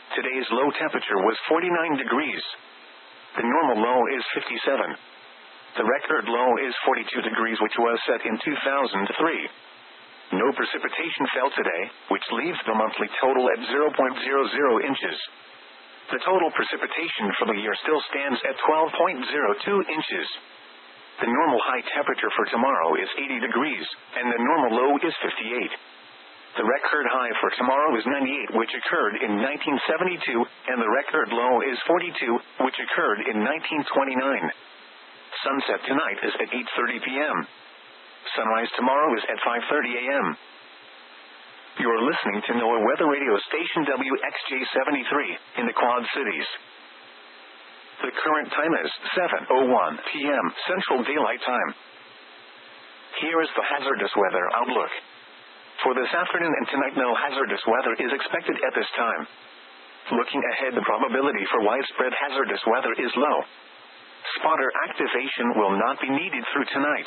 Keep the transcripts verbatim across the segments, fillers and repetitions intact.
Today's low temperature was forty-nine degrees. The normal low is fifty-seven. The record low is forty-two degrees, which was set in two thousand three. No precipitation fell today, which leaves the monthly total at zero point zero zero inches. The total precipitation for the year still stands at twelve point zero two inches. The normal high temperature for tomorrow is eighty degrees, and the normal low is fifty-eight. The record high for tomorrow is ninety-eight, which occurred in nineteen seventy-two, and the record low is forty-two, which occurred in nineteen twenty-nine. Sunset tonight is at eight thirty p.m. Sunrise tomorrow is at five thirty a.m. You are listening to NOAA Weather Radio Station W X J seventy-three in the Quad Cities. The current time is seven oh one p.m. Central Daylight Time. Here is the hazardous weather outlook. For this afternoon and tonight, no hazardous weather is expected at this time. Looking ahead, the probability for widespread hazardous weather is low. Spotter activation will not be needed through tonight.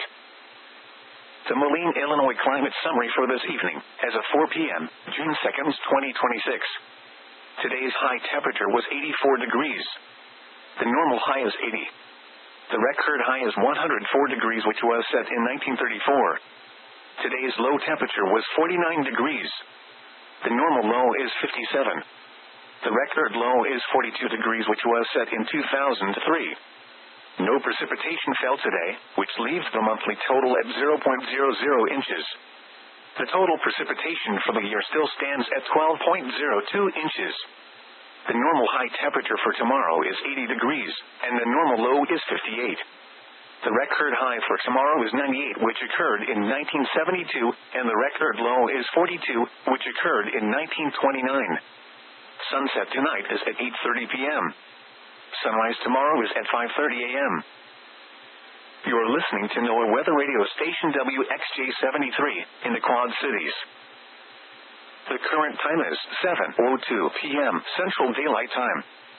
The Moline, Illinois climate summary for this evening, as of four p.m., June second, twenty twenty-six. Today's high temperature was eighty-four degrees. The normal high is eighty. The record high is one hundred four degrees, which was set in nineteen thirty-four. Today's low temperature was forty-nine degrees. The normal low is fifty-seven. The record low is forty-two degrees, which was set in two thousand three. No precipitation fell today, which leaves the monthly total at zero point zero zero inches. The total precipitation for the year still stands at twelve point zero two inches. The normal high temperature for tomorrow is eighty degrees, and the normal low is fifty-eight. The record high for tomorrow is ninety-eight, which occurred in nineteen seventy-two, and the record low is forty-two, which occurred in nineteen twenty-nine. Sunset tonight is at eight thirty p.m. Sunrise tomorrow is at five thirty a.m. You are listening to NOAA Weather Radio Station W X J seventy-three in the Quad Cities. The current time is seven oh two p.m. Central Daylight Time.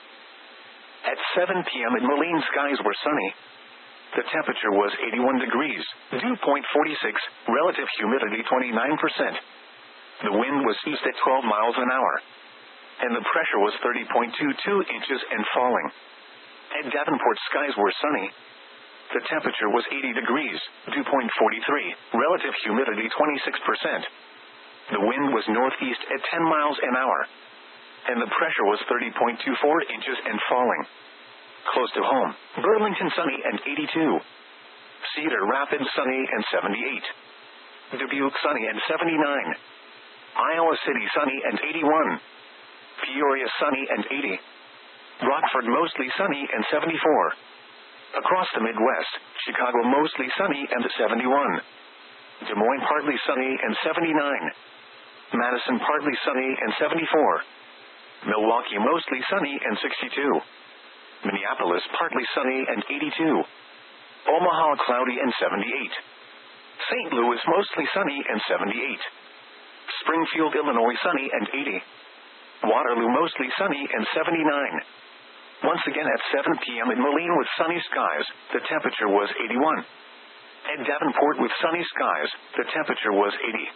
At seven p.m. in Moline, skies were sunny. The temperature was eighty-one degrees, dew point forty-six, relative humidity twenty-nine percent. The wind was east at twelve miles an hour. And the pressure was thirty point two two inches and falling. At Davenport, skies were sunny. The temperature was eighty degrees, dew point forty-three, relative humidity twenty-six percent. The wind was northeast at ten miles an hour. And the pressure was thirty point two four inches and falling. Close to home, Burlington sunny and eighty-two. Cedar Rapids sunny and seventy-eight. Dubuque sunny and seventy-nine. Iowa City sunny and eighty-one. Peoria sunny and eighty. Rockford mostly sunny and seventy-four. Across the Midwest, Chicago mostly sunny and seventy-one. Des Moines partly sunny and seventy-nine. Madison partly sunny and seventy-four. Milwaukee mostly sunny and sixty-two. Minneapolis partly sunny and eighty-two. Omaha cloudy and seventy-eight. Saint Louis mostly sunny and seventy-eight. Springfield, Illinois sunny and eighty. Waterloo mostly sunny and seventy-nine. Once again at seven p.m. in Moline with sunny skies, the temperature was eighty-one. At Davenport with sunny skies, the temperature was eighty.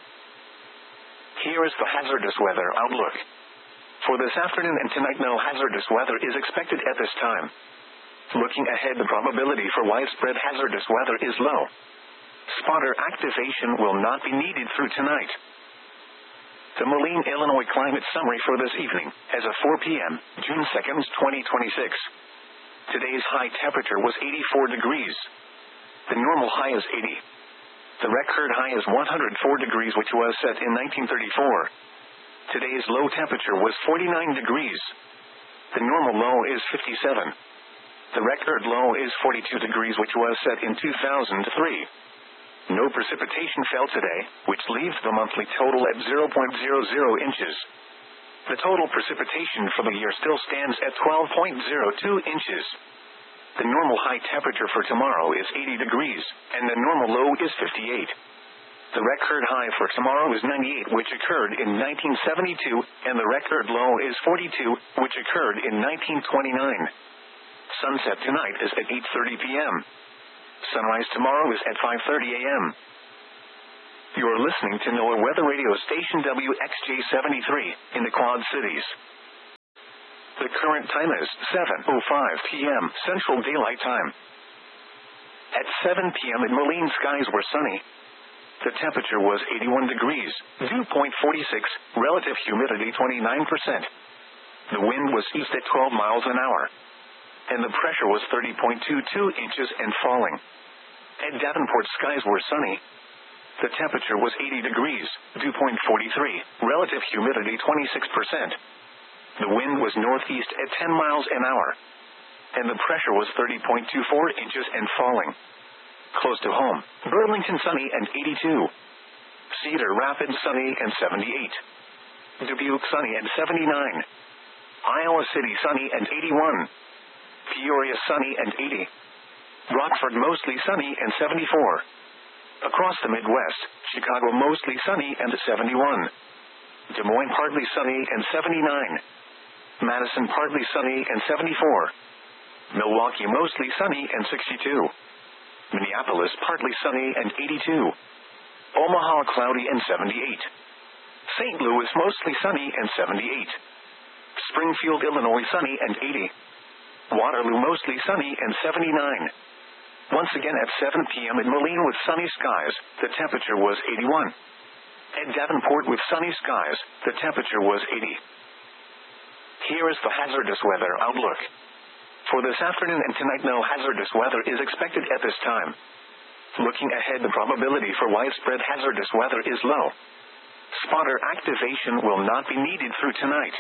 Here is the hazardous weather outlook. For this afternoon and tonight, no hazardous weather is expected at this time. Looking ahead, the probability for widespread hazardous weather is low. Spotter activation will not be needed through tonight. The Moline, Illinois climate summary for this evening, as of four p.m., June second, twenty twenty-six. Today's high temperature was eighty-four degrees. The normal high is eighty. The record high is one hundred four degrees, which was set in nineteen thirty-four. Today's low temperature was forty-nine degrees. The normal low is fifty-seven. The record low is forty-two degrees, which was set in two thousand three. No precipitation fell today, which leaves the monthly total at zero point zero zero inches. The total precipitation for the year still stands at twelve point zero two inches. The normal high temperature for tomorrow is eighty degrees, and the normal low is fifty-eight. The record high for tomorrow is ninety-eight, which occurred in nineteen seventy-two, and the record low is forty-two, which occurred in nineteen twenty-nine. Sunset tonight is at eight thirty p.m. Sunrise tomorrow is at five thirty a.m. You are listening to NOAA Weather Radio Station W X J seventy-three in the Quad Cities. current time is seven oh five p.m. Central Daylight Time. At seven p.m. in Moline, skies were sunny. The temperature was eighty-one degrees, dew point forty-six, relative humidity twenty-nine percent. The wind was east at twelve miles an hour. And the pressure was thirty point two two inches and falling. At Davenport, skies were sunny. The temperature was eighty degrees, dew point forty-three, relative humidity twenty-six percent. The wind was northeast at ten miles an hour. And the pressure was thirty point two four inches and falling. Close to home, Burlington sunny and eighty-two. Cedar Rapids sunny and seventy-eight. Dubuque sunny and seventy-nine. Iowa City sunny and eighty-one. Peoria sunny and eighty. Rockford mostly sunny and seventy-four. Across the Midwest, Chicago mostly sunny and seventy-one. Des Moines partly sunny and seventy-nine. Madison partly sunny and seventy-four. Milwaukee mostly sunny and sixty-two. Minneapolis partly sunny and eighty-two. Omaha cloudy and seventy-eight. Saint Louis mostly sunny and seventy-eight. Springfield, Illinois sunny and eighty. Waterloo mostly sunny and seventy-nine. Once again at seven p.m. in Moline with sunny skies, the temperature was eighty-one. At Davenport with sunny skies, the temperature was eighty. Here is the hazardous weather outlook. For this afternoon and tonight, no hazardous weather is expected at this time. Looking ahead, the probability for widespread hazardous weather is low. Spotter activation will not be needed through tonight.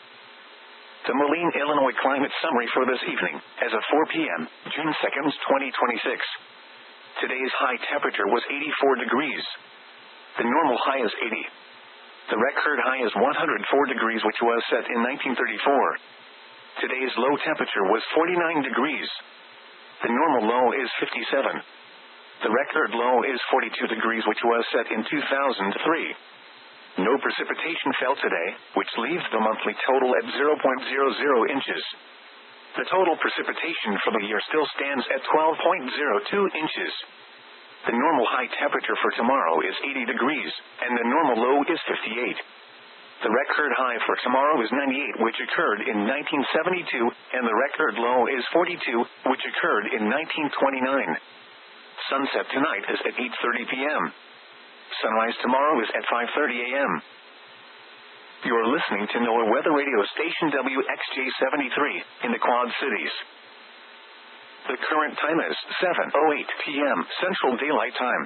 The Moline, Illinois climate summary for this evening, as of four p.m., June second, twenty twenty-six. Today's high temperature was eighty-four degrees. The normal high is eighty. The record high is one hundred four degrees, which was set in nineteen thirty-four. Today's low temperature was forty-nine degrees. The normal low is fifty-seven. The record low is forty-two degrees, which was set in two thousand three. No precipitation fell today, which leaves the monthly total at zero point zero zero inches. The total precipitation for the year still stands at twelve point zero two inches. The normal high temperature for tomorrow is eighty degrees, and the normal low is fifty-eight. The record high for tomorrow is ninety-eight, which occurred in nineteen seventy-two, and the record low is forty-two, which occurred in nineteen twenty-nine. Sunset tonight is at eight thirty p.m. Sunrise tomorrow is at five thirty a.m. You're listening to NOAA Weather Radio Station W X J seventy-three in the Quad Cities. The current time is seven oh eight p.m. Central Daylight Time.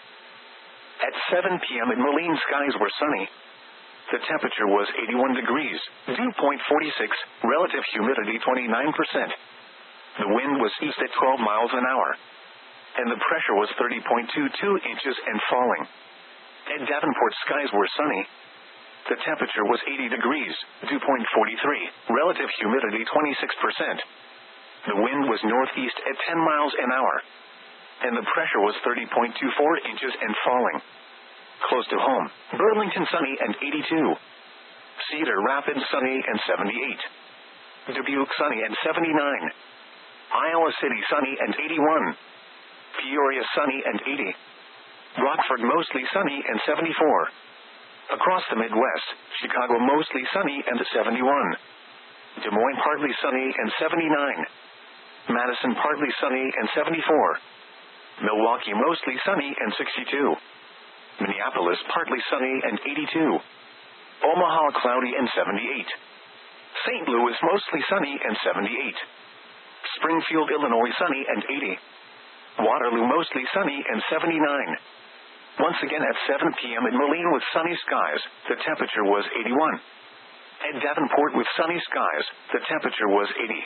At seven p.m. in Moline, skies were sunny. The temperature was eighty-one degrees, dew point forty-six, relative humidity twenty-nine percent. The wind was east at twelve miles an hour. And the pressure was thirty point two two inches and falling. At Davenport, skies were sunny. The temperature was eighty degrees, dew point forty-three, relative humidity twenty-six percent. The wind was northeast at ten miles an hour. And the pressure was thirty point two four inches and falling. Close to home, Burlington sunny and eighty-two. Cedar Rapids sunny and seventy-eight. Dubuque sunny and seventy-nine. Iowa City sunny and eighty-one. Peoria sunny and eighty. Rockford mostly sunny and seventy-four. Across the Midwest, Chicago mostly sunny and seventy-one. Des Moines partly sunny and seventy-nine. Madison partly sunny and seventy-four. Milwaukee mostly sunny and sixty-two. Minneapolis partly sunny and eighty-two. Omaha cloudy and seventy-eight. Saint Louis mostly sunny and seventy-eight. Springfield, Illinois sunny and eighty. Waterloo mostly sunny and seventy-nine. Once again at seven p.m. in Moline with sunny skies, the temperature was eighty-one. At Davenport with sunny skies, the temperature was eighty.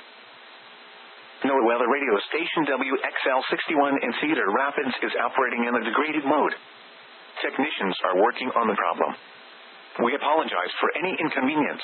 NOAA Weather Radio Station W X L sixty-one in Cedar Rapids is operating in a degraded mode. Technicians are working on the problem. We apologize for any inconvenience.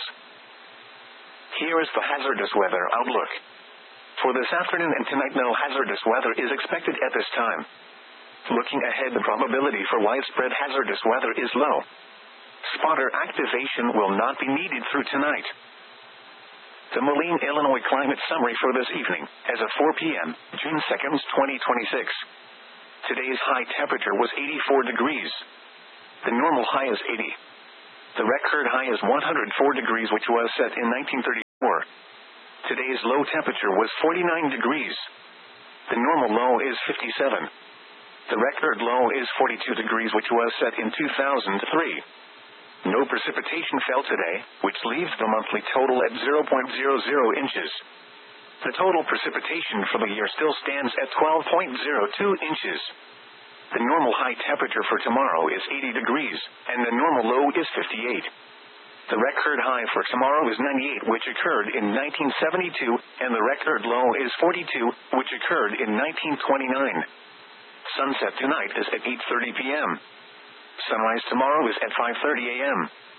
Here is the hazardous weather outlook. For this afternoon and tonight, no hazardous weather is expected at this time. Looking ahead, the probability for widespread hazardous weather is low. Spotter activation will not be needed through tonight. The Moline, Illinois climate summary for this evening, as of four p.m., June second, twenty twenty-six. Today's high temperature was eighty-four degrees. The normal high is eighty. The record high is one hundred four degrees, which was set in nineteen thirty-four. Today's low temperature was forty-nine degrees. The normal low is fifty-seven. The record low is forty-two degrees, which was set in two thousand three. No precipitation fell today, which leaves the monthly total at zero point zero zero inches. The total precipitation for the year still stands at twelve point zero two inches. The normal high temperature for tomorrow is eighty degrees, and the normal low is fifty-eight. The record high for tomorrow is ninety-eight, which occurred in nineteen seventy-two, and the record low is forty-two, which occurred in nineteen twenty-nine. Sunset tonight is at eight thirty p.m. Sunrise tomorrow is at five thirty a.m.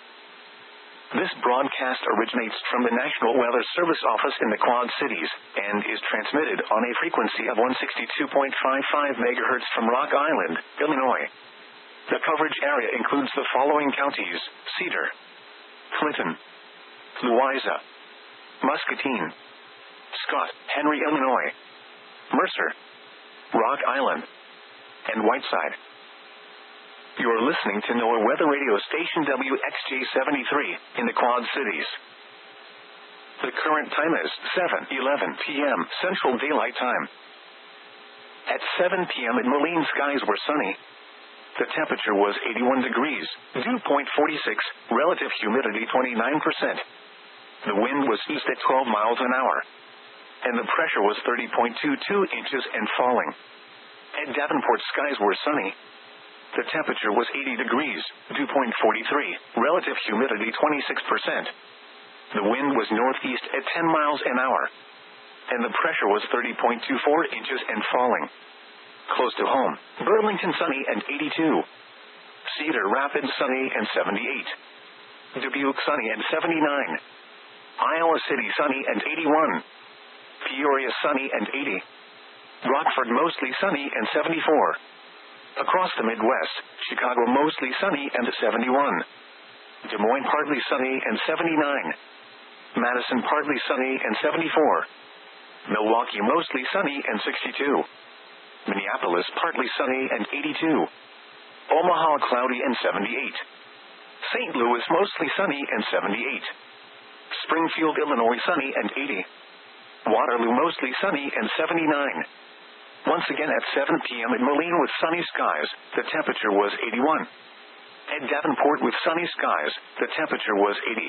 This broadcast originates from the National Weather Service office in the Quad Cities, and is transmitted on a frequency of one sixty-two point five five megahertz from Rock Island, Illinois. The coverage area includes the following counties: Cedar, Clinton, Louisa, Muscatine, Scott, Henry, Illinois, Mercer, Rock Island, and Whiteside. You are listening to NOAA Weather Radio Station W X J seventy-three in the Quad Cities. The current time is seven eleven p.m. Central Daylight Time. At seven p.m. in Moline, skies were sunny. The temperature was eighty-one degrees, dew point forty-six, relative humidity twenty-nine percent. The wind was east at twelve miles an hour, and the pressure was thirty point two two inches and falling. At Davenport, skies were sunny. The temperature was eighty degrees, dew point forty-three, relative humidity twenty-six percent. The wind was northeast at ten miles an hour, and the pressure was thirty point two four inches and falling. Close to home, Burlington sunny and eighty-two. Cedar Rapids sunny and seventy-eight. Dubuque sunny and seventy-nine. Iowa City sunny and eighty-one. Peoria sunny and eighty. Rockford mostly sunny and seventy-four. Across the Midwest, Chicago mostly sunny and seventy-one. Des Moines partly sunny and seventy-nine. Madison partly sunny and seventy-four. Milwaukee mostly sunny and sixty-two. Minneapolis partly sunny and eighty-two. Omaha cloudy and seventy-eight. Saint Louis mostly sunny and seventy-eight. Springfield, Illinois sunny and eighty. Waterloo mostly sunny and seventy-nine. Once again at seven p.m. in Moline with sunny skies, the temperature was eighty-one. At Davenport with sunny skies, the temperature was eighty.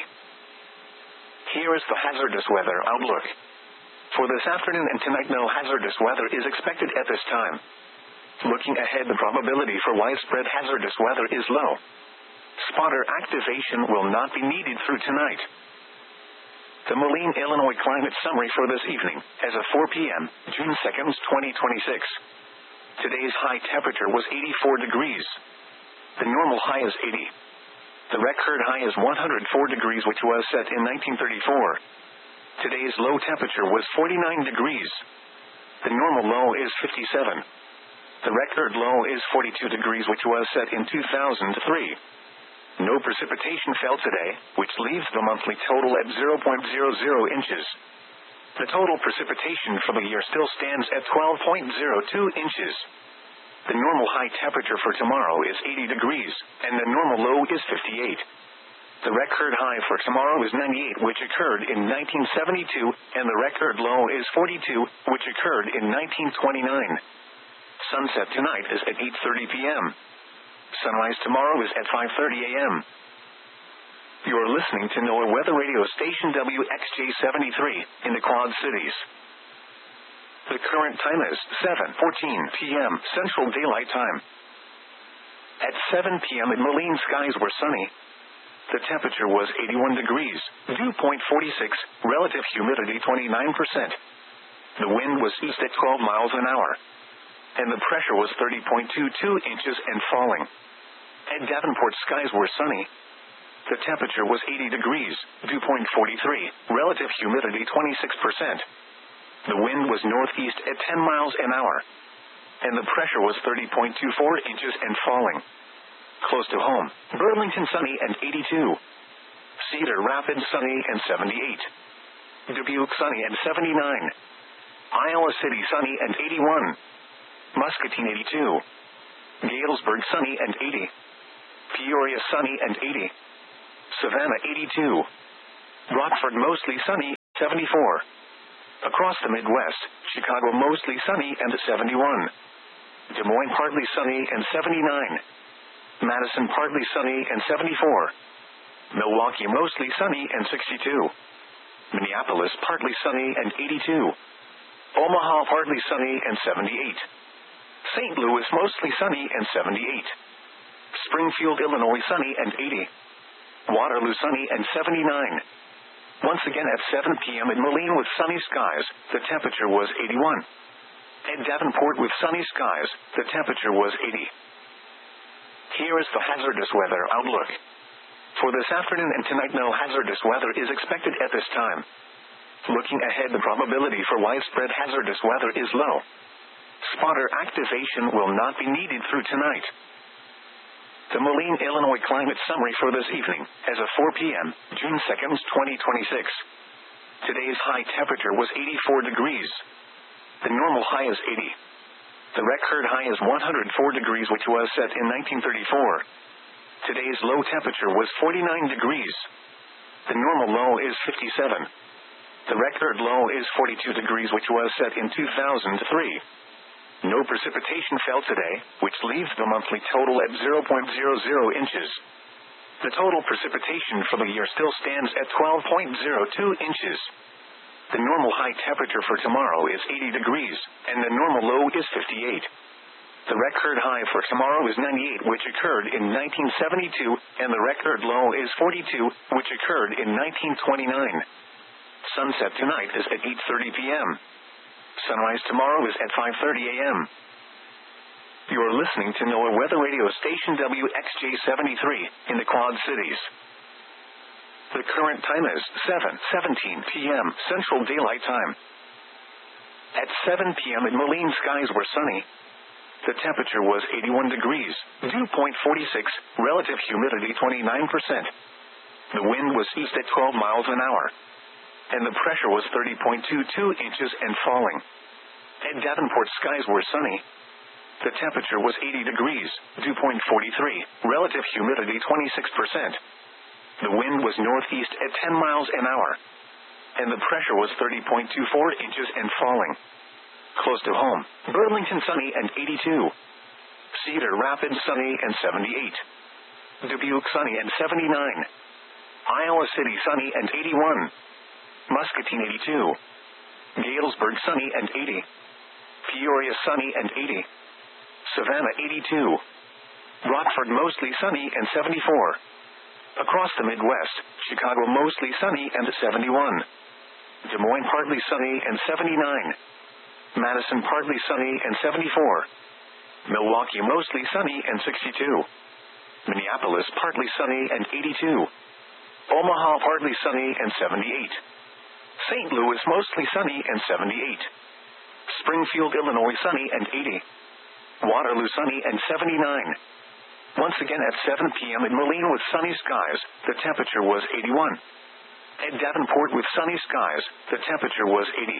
Here is the hazardous weather outlook. For this afternoon and tonight, no hazardous weather is expected at this time. Looking ahead, the probability for widespread hazardous weather is low. Spotter activation will not be needed through tonight. The Moline, Illinois climate summary for this evening, as of four p.m., June second, twenty twenty-six. Today's high temperature was eighty-four degrees. The normal high is eighty. The record high is one hundred four degrees, which was set in nineteen thirty-four. Today's low temperature was forty-nine degrees. The normal low is fifty-seven. The record low is forty-two degrees, which was set in two thousand three. No precipitation fell today, which leaves the monthly total at zero point zero zero inches. The total precipitation for the year still stands at twelve point zero two inches. The normal high temperature for tomorrow is eighty degrees, and the normal low is fifty-eight. The record high for tomorrow is ninety-eight, which occurred in nineteen seventy-two, and the record low is forty-two, which occurred in nineteen twenty-nine. Sunset tonight is at eight thirty p.m. Sunrise tomorrow is at five thirty a.m. You are listening to NOAA Weather Radio Station W X J seventy-three in the Quad Cities. The current time is seven fourteen p.m. Central Daylight Time. At seven p.m. in Moline, skies were sunny. The temperature was eighty-one degrees, dew point forty-six, relative humidity twenty-nine percent. The wind was east at twelve miles an hour, and the pressure was thirty point two two inches and falling. At Davenport, skies were sunny. The temperature was eighty degrees, dew point forty-three, relative humidity twenty-six percent. The wind was northeast at ten miles an hour, and the pressure was thirty point two four inches and falling. Close to home, Burlington sunny and eighty-two. Cedar Rapids sunny and seventy-eight. Dubuque sunny and seventy-nine. Iowa City sunny and eighty-one. Muscatine eighty-two. Galesburg sunny and eighty. Peoria sunny and eighty. Savannah eighty-two. Rockford mostly sunny, seventy-four. Across the Midwest, Chicago mostly sunny and seventy-one. Des Moines partly sunny and seventy-nine. Madison partly sunny and seventy-four. Milwaukee mostly sunny and sixty-two. Minneapolis partly sunny and eighty-two. Omaha partly sunny and seventy-eight. Saint Louis mostly sunny and seventy-eight. Springfield, Illinois sunny and eighty. Waterloo sunny and seventy-nine. Once again at seven p.m. in Moline with sunny skies, the temperature was eighty-one. At Davenport with sunny skies, the temperature was eighty. Here is the hazardous weather outlook. For this afternoon and tonight, no hazardous weather is expected at this time. Looking ahead, the probability for widespread hazardous weather is low. Spotter activation will not be needed through tonight. The Moline, Illinois climate summary for this evening, as of four p.m., June second, twenty twenty-six. Today's high temperature was eighty-four degrees. The normal high is eighty. The record high is one hundred four degrees, which was set in nineteen thirty-four. Today's low temperature was forty-nine degrees. The normal low is fifty-seven. The record low is forty-two degrees, which was set in two thousand three. No precipitation fell today, which leaves the monthly total at zero point zero zero inches. The total precipitation for the year still stands at twelve point zero two inches. The normal high temperature for tomorrow is eighty degrees, and the normal low is fifty-eight. The record high for tomorrow is ninety-eight, which occurred in nineteen seventy-two, and the record low is forty-two, which occurred in nineteen twenty-nine. Sunset tonight is at eight thirty p.m. Sunrise tomorrow is at five thirty a.m. You are listening to NOAA Weather Radio Station W X J seventy-three in the Quad Cities. The current time is seven seventeen p.m. Central Daylight Time. At seven p.m. in Moline, skies were sunny. The temperature was eighty-one degrees, dew point forty-six, relative humidity twenty-nine percent. The wind was east at twelve miles an hour. And the pressure was thirty point two two inches and falling. At Davenport, skies were sunny. The temperature was eighty degrees, dew point forty-three, relative humidity twenty-six percent. The wind was northeast at ten miles an hour. And the pressure was thirty point two four inches and falling. Close to home, Burlington sunny and eighty-two. Cedar Rapids sunny and seventy-eight. Dubuque sunny and seventy-nine. Iowa City sunny and eighty-one. Muscatine eighty-two. Galesburg sunny and eighty. Peoria sunny and eighty. Savannah eighty-two. Rockford mostly sunny and seventy-four. Across the Midwest, Chicago mostly sunny and seventy-one. Des Moines partly sunny and seventy-nine. Madison partly sunny and seventy-four. Milwaukee mostly sunny and sixty-two. Minneapolis partly sunny and eighty-two. Omaha partly sunny and seventy-eight. Saint Louis mostly sunny and seventy-eight. Springfield, Illinois sunny and eighty. Waterloo sunny and seventy-nine. Once again at seven p.m. in Moline with sunny skies, the temperature was eighty-one. At Davenport with sunny skies, the temperature was eighty.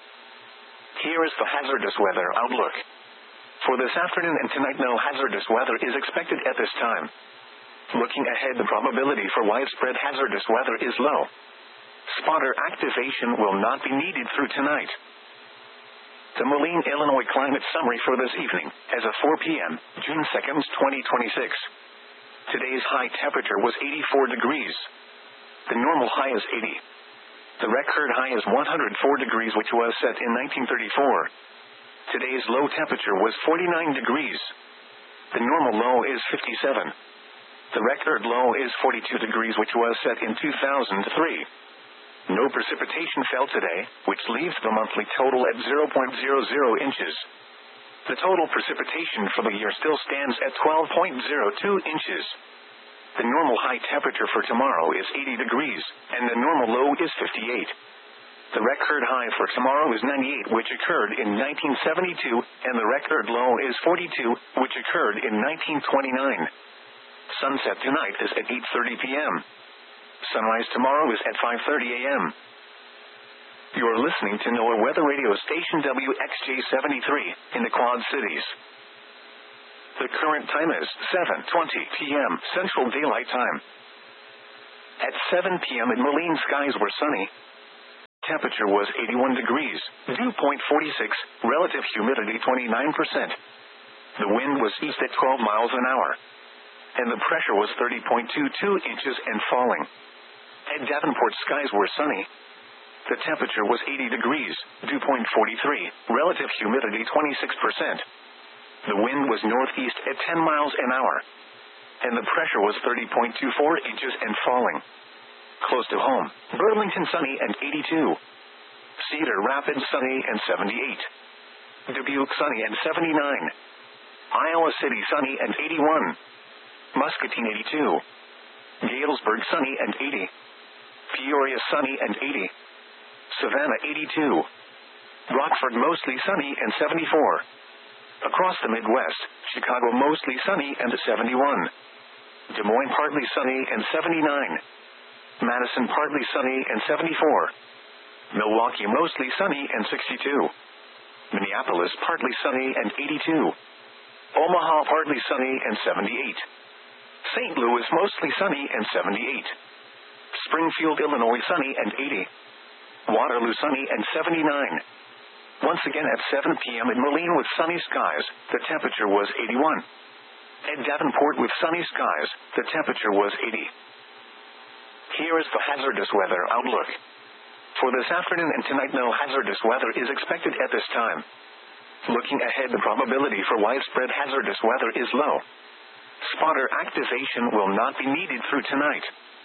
Here is the hazardous weather outlook. For this afternoon and tonight, no hazardous weather is expected at this time. Looking ahead, the probability for widespread hazardous weather is low. Spotter activation will not be needed through tonight. The Moline, Illinois climate summary for this evening, as of four p.m., June second, twenty twenty-six. Today's high temperature was eighty-four degrees. The normal high is eighty. The record high is one hundred four degrees, which was set in nineteen thirty-four. Today's low temperature was forty-nine degrees. The normal low is fifty-seven. The record low is forty-two degrees, which was set in two thousand three. No precipitation fell today, which leaves the monthly total at zero point zero zero inches. The total precipitation for the year still stands at twelve point zero two inches. The normal high temperature for tomorrow is eighty degrees, and the normal low is fifty-eight. The record high for tomorrow is ninety-eight, which occurred in nineteen seventy-two, and the record low is forty-two, which occurred in nineteen twenty-nine. Sunset tonight is at eight thirty p.m. Sunrise tomorrow is at five thirty a.m. You are listening to NOAA Weather Radio Station W X J seventy-three in the Quad Cities. The current time is seven twenty p.m. Central Daylight Time. At seven p.m. in Moline, skies were sunny. temperature was eighty-one degrees, dew point forty-six, relative humidity twenty-nine percent. The wind was east at twelve miles an hour, and the pressure was thirty point two two inches and falling. At Davenport, skies were sunny. The temperature was eighty degrees, dew point forty-three, relative humidity twenty-six percent. The wind was northeast at ten miles an hour, and the pressure was thirty point two four inches and falling. Close to home, Burlington sunny and eighty-two. Cedar Rapids sunny and seventy-eight. Dubuque sunny and seventy-nine. Iowa City sunny and eighty-one. Muscatine eighty-two. Galesburg sunny and eighty. Peoria sunny and eighty. Savannah eighty-two. Rockford mostly sunny and seventy-four. Across the Midwest, Chicago mostly sunny and seventy-one. Des Moines partly sunny and seventy-nine. Madison partly sunny and seventy-four. Milwaukee mostly sunny and sixty-two. Minneapolis partly sunny and eighty-two. Omaha partly sunny and seventy-eight. Saint Louis mostly sunny and seventy-eight. Springfield, Illinois sunny and eighty. Waterloo sunny and seventy-nine. Once again at seven p.m. in Moline with sunny skies, the temperature was eighty-one. At Davenport with sunny skies, the temperature was eighty. Here is the hazardous weather outlook. For this afternoon and tonight, no hazardous weather is expected at this time. Looking ahead, the probability for widespread hazardous weather is low. Spotter activation will not be needed through tonight.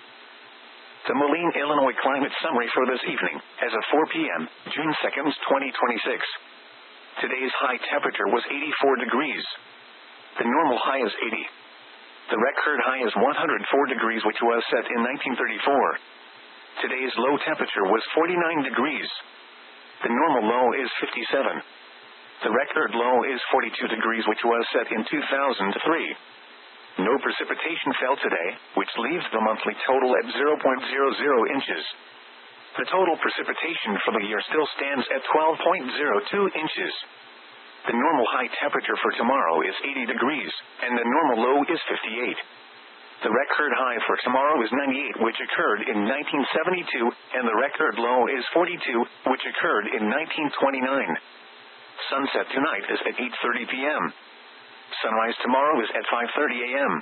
The Moline, Illinois climate summary for this evening, as of four p.m., June second, twenty twenty-six. Today's high temperature was eighty-four degrees. The normal high is eighty. The record high is one hundred four degrees, which was set in nineteen thirty-four. Today's low temperature was forty-nine degrees. The normal low is fifty-seven. The record low is forty-two degrees, which was set in two thousand three. No precipitation fell today, which leaves the monthly total at zero point zero zero inches. The total precipitation for the year still stands at twelve point zero two inches. The normal high temperature for tomorrow is eighty degrees, and the normal low is fifty-eight. The record high for tomorrow is ninety-eight, which occurred in nineteen seventy-two, and the record low is forty-two, which occurred in nineteen twenty-nine. Sunset tonight is at eight thirty p.m. Sunrise tomorrow is at five thirty a.m.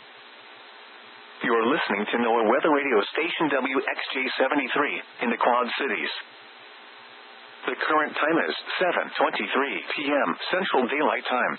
You are listening to NOAA Weather Radio Station W X J seventy-three in the Quad Cities. The current time is seven twenty-three p.m. Central Daylight Time.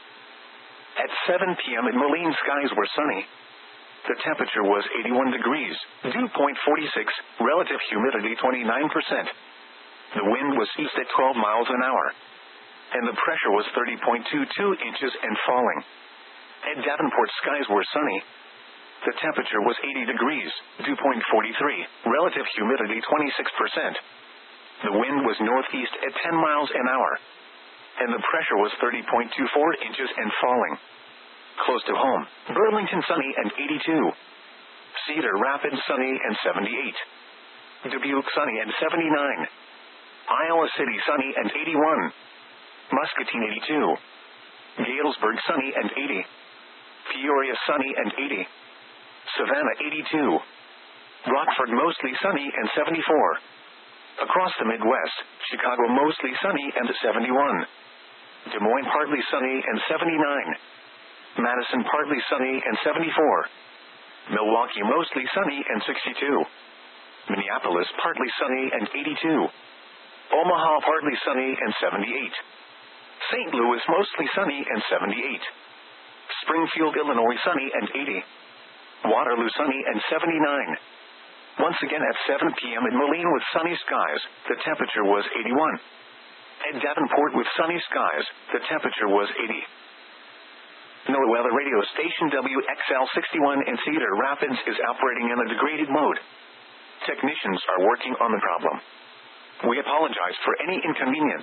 At seven p.m. in Moline, skies were sunny. The temperature was eighty-one degrees, dew point forty-six, relative humidity twenty-nine percent. The wind was east at twelve miles an hour, and the pressure was thirty point two two inches and falling. At Davenport, skies were sunny. The temperature was eighty degrees, dew point forty-three, relative humidity twenty-six percent. The wind was northeast at ten miles an hour, and the pressure was thirty point two four inches and falling. Close to home, Burlington sunny and eighty-two. Cedar Rapids sunny and seventy-eight. Dubuque sunny and seventy-nine. Iowa City sunny and eighty-one. Muscatine eighty-two. Galesburg sunny and eighty. Peoria sunny and eighty. Savannah eighty-two. Rockford mostly sunny and seventy-four. Across the Midwest, Chicago mostly sunny and seventy-one. Des Moines partly sunny and seventy-nine. Madison partly sunny and seventy-four. Milwaukee mostly sunny and sixty-two. Minneapolis partly sunny and eighty-two. Omaha partly sunny and seventy-eight. Saint Louis mostly sunny and seventy-eight. Springfield, Illinois sunny and eighty. Waterloo sunny and seventy-nine. Once again at seven p.m. in Moline with sunny skies, the temperature was eighty-one. At Davenport with sunny skies, the temperature was eighty. NOAA Weather Radio Station W X L sixty-one in Cedar Rapids is operating in a degraded mode. Technicians are working on the problem. We apologize for any inconvenience.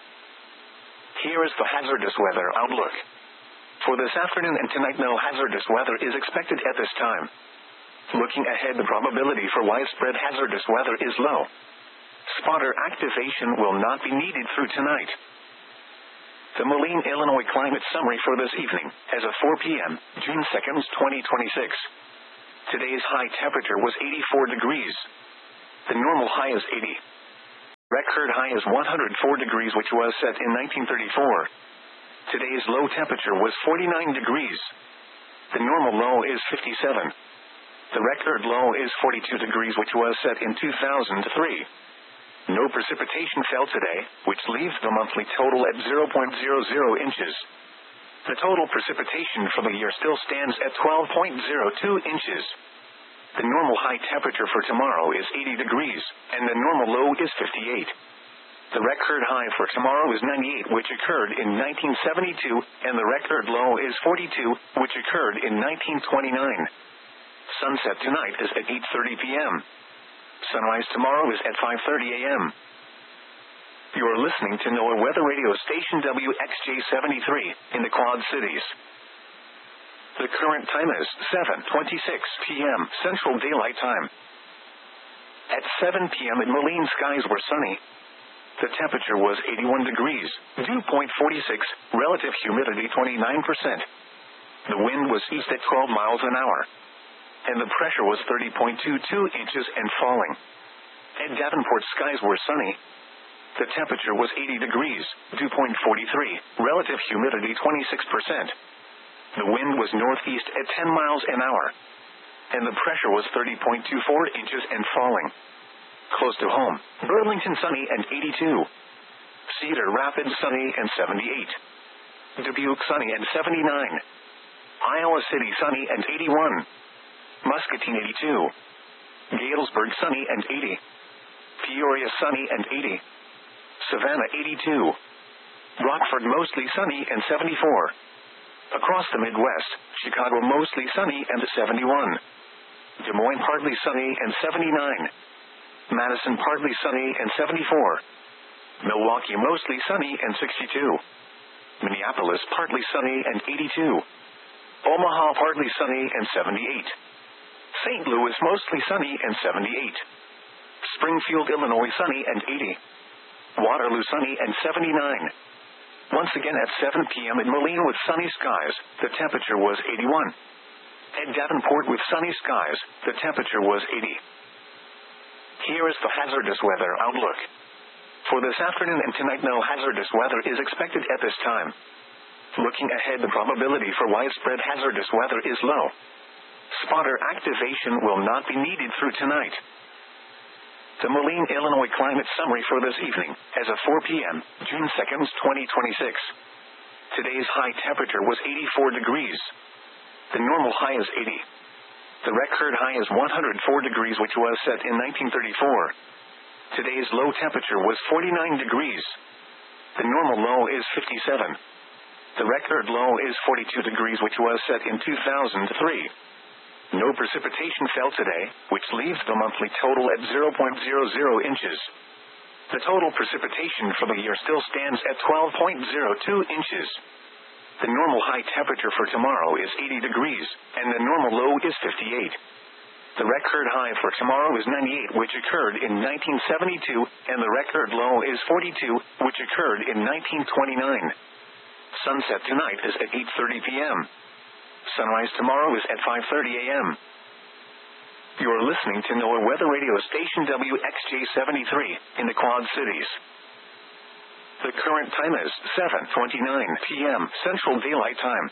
Here is the hazardous weather outlook. For this afternoon and tonight, no hazardous weather is expected at this time. Looking ahead, the probability for widespread hazardous weather is low. Spotter activation will not be needed through tonight. The Moline, Illinois climate summary for this evening, as of four p.m., June second, twenty twenty-six. Today's high temperature was eighty-four degrees. The normal high is eighty. record high is one hundred four degrees, which was set in nineteen thirty-four. Today's low temperature was forty-nine degrees. The normal low is fifty-seven. The record low is forty-two degrees, which was set in two thousand three. No precipitation fell today, which leaves the monthly total at zero point zero zero inches. The total precipitation for the year still stands at twelve point zero two inches. The normal high temperature for tomorrow is eighty degrees, and the normal low is fifty-eight. The record high for tomorrow is ninety-eight, which occurred in nineteen seventy-two, and the record low is forty-two, which occurred in nineteen twenty-nine. Sunset tonight is at eight thirty p.m. Sunrise tomorrow is at five thirty a.m. You are listening to NOAA Weather Radio Station W X J seventy-three in the Quad Cities. The current time is seven twenty-six p.m. Central Daylight Time. At seven p.m. in Moline, skies were sunny. The temperature was eighty-one degrees, dew point forty-six, relative humidity twenty-nine percent. The wind was east at twelve miles an hour. And the pressure was thirty point two two inches and falling. At Davenport, skies were sunny. The temperature was eighty degrees, dew point forty-three, relative humidity twenty-six percent. The wind was northeast at ten miles an hour. And the pressure was thirty point two four inches and falling. Close to home, Burlington sunny and eighty-two. Cedar Rapids sunny and seventy-eight. Dubuque sunny and seventy-nine. Iowa City sunny and eighty-one. Muscatine eighty-two. Galesburg sunny and eighty. Peoria sunny and eighty. Savannah eighty-two. Rockford mostly sunny and seventy-four. Across the Midwest, Chicago mostly sunny and seventy-one. Des Moines partly sunny and seventy-nine. Madison partly sunny and seventy-four. Milwaukee mostly sunny and sixty-two. Minneapolis partly sunny and eighty-two. Omaha partly sunny and seventy-eight. Saint Louis mostly sunny and seventy-eight. Springfield, Illinois sunny and eighty. Waterloo sunny and seventy-nine. Once again at seven p.m. in Moline with sunny skies, the temperature was eighty-one. At Davenport with sunny skies, the temperature was eighty. Here is the hazardous weather outlook. For this afternoon and tonight, no hazardous weather is expected at this time. Looking ahead, the probability for widespread hazardous weather is low. Spotter activation will not be needed through tonight. The Moline, Illinois climate summary for this evening, as of four p.m., June second, twenty twenty-six. Today's high temperature was eighty-four degrees. The normal high is eighty. The record high is one hundred four degrees, which was set in nineteen thirty-four. Today's low temperature was forty-nine degrees. The normal low is fifty-seven. The record low is forty-two degrees, which was set in two thousand three. No precipitation fell today, which leaves the monthly total at zero point zero zero inches. The total precipitation for the year still stands at twelve point zero two inches. The normal high temperature for tomorrow is eighty degrees, and the normal low is fifty-eight. The record high for tomorrow is ninety-eight, which occurred in nineteen seventy-two, and the record low is forty-two, which occurred in nineteen twenty-nine. Sunset tonight is at eight thirty p.m. Sunrise tomorrow is at five thirty a.m. You are listening to NOAA Weather Radio Station W X J seventy-three in the Quad Cities. The current time is seven twenty-nine p.m. Central Daylight Time.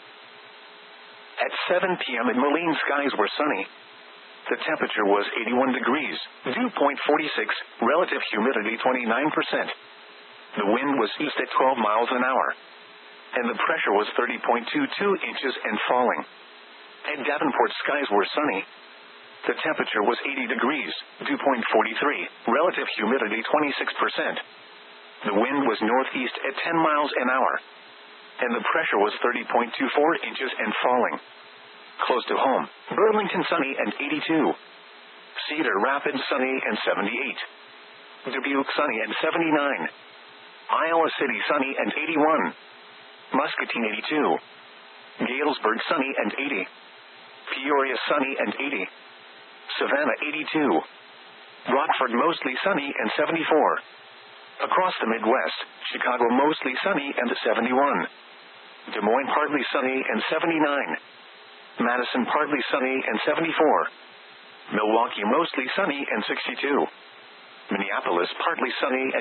At seven p.m. in Moline, skies were sunny. The temperature was eighty-one degrees, dew point forty-six, relative humidity twenty-nine percent. The wind was east at twelve miles an hour. And the pressure was thirty point two two inches and falling. At Davenport, skies were sunny. The temperature was eighty degrees, dew point forty-three, relative humidity twenty-six percent. The wind was northeast at ten miles an hour. And the pressure was thirty point two four inches and falling. Close to home, Burlington sunny and eighty-two. Cedar Rapids sunny and seventy-eight. Dubuque sunny and seventy-nine. Iowa City sunny and eighty-one. Muscatine eighty-two. Galesburg sunny and eighty. Peoria sunny and eighty. Savannah eighty-two. Rockford mostly sunny and seventy-four. Across the Midwest, Chicago mostly sunny and seventy-one. Des Moines partly sunny and seventy-nine. Madison partly sunny and seventy-four. Milwaukee mostly sunny and sixty-two. Minneapolis partly sunny and